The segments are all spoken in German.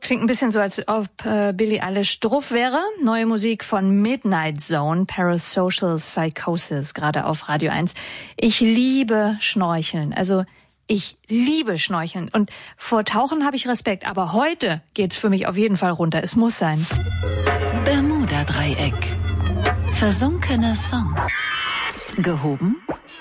Klingt ein bisschen so, als ob Billie Eilish drauf wäre. Neue Musik von Midnight Zone, Parasocial Psychosis, gerade auf Radio 1. Ich liebe Schnorcheln. Also ich liebe Schnorcheln. Und vor Tauchen habe ich Respekt. Aber heute geht's für mich auf jeden Fall runter. Es muss sein. Bermuda-Dreieck. Versunkene Songs. Gehoben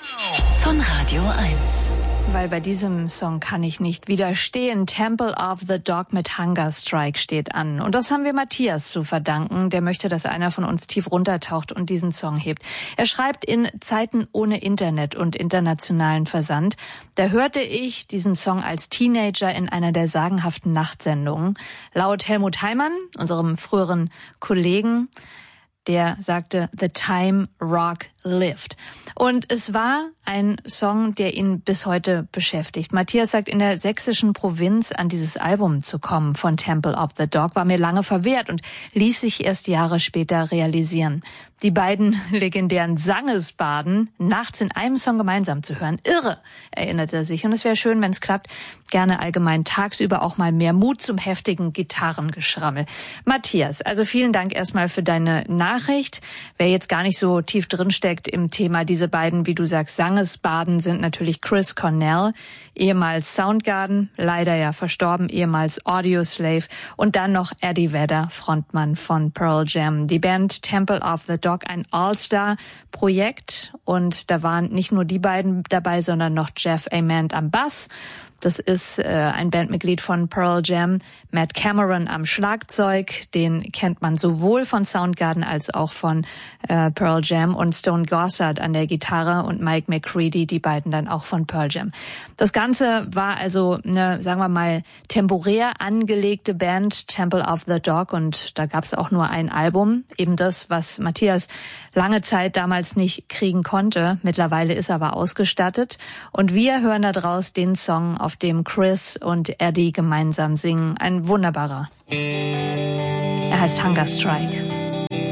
von Radio 1. Weil bei diesem Song kann ich nicht widerstehen. Temple of the Dog mit Hunger Strike steht an. Und das haben wir Matthias zu verdanken. Der möchte, dass einer von uns tief runtertaucht und diesen Song hebt. Er schreibt, in Zeiten ohne Internet und internationalen Versand, da hörte ich diesen Song als Teenager in einer der sagenhaften Nachtsendungen. Laut Helmut Heimann, unserem früheren Kollegen, der sagte, "The time rock lived." Und es war ein Song, der ihn bis heute beschäftigt. Matthias sagt, in der sächsischen Provinz an dieses Album zu kommen von Temple of the Dog war mir lange verwehrt und ließ sich erst Jahre später realisieren. Die beiden legendären Sangesbaden nachts in einem Song gemeinsam zu hören. Irre, erinnert er sich. Und es wäre schön, wenn es klappt. Gerne allgemein tagsüber auch mal mehr Mut zum heftigen Gitarrengeschrammel. Matthias, also vielen Dank erstmal für deine Nachricht. Wer jetzt gar nicht so tief drinsteckt im Thema, diese beiden, wie du sagst, Sangesbaden sind natürlich Chris Cornell, ehemals Soundgarden, leider ja verstorben, ehemals Audioslave, und dann noch Eddie Vedder, Frontmann von Pearl Jam. Die Band Temple of the Dog, ein All-Star-Projekt, und da waren nicht nur die beiden dabei, sondern noch Jeff Ament am Bass. Das ist ein Bandmitglied von Pearl Jam, Matt Cameron am Schlagzeug, den kennt man sowohl von Soundgarden als auch von Pearl Jam, und Stone Gossard an der Gitarre und Mike McCready, die beiden dann auch von Pearl Jam. Das Ganze war also eine, sagen wir mal, temporär angelegte Band, Temple of the Dog, und da gab es auch nur ein Album, eben das, was Matthias lange Zeit damals nicht kriegen konnte. Mittlerweile ist er aber ausgestattet, und wir hören da draus den Song, auf dem Chris und Eddie gemeinsam singen. Ein wunderbarer. Er heißt Hunger Strike.